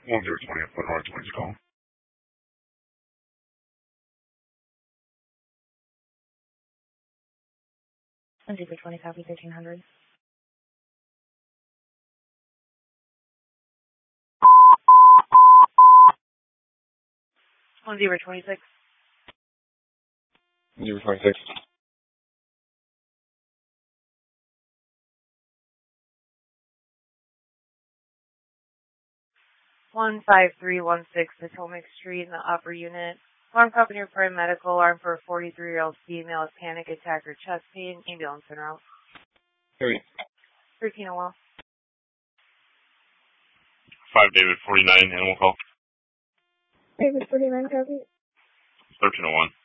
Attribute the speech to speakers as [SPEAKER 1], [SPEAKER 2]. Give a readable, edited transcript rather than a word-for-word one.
[SPEAKER 1] 1020 at Foothard 20 call.
[SPEAKER 2] 1020 copy 1300. On 026.
[SPEAKER 1] 026.
[SPEAKER 2] One 5316 Potomac Street in the upper unit. Alarm company reporting medical alarm for a 43-year-old female with panic attack or chest pain. Ambulance en route. 1301.
[SPEAKER 1] 5 David 49 animal call.
[SPEAKER 3] David 49 copy.
[SPEAKER 1] 1301.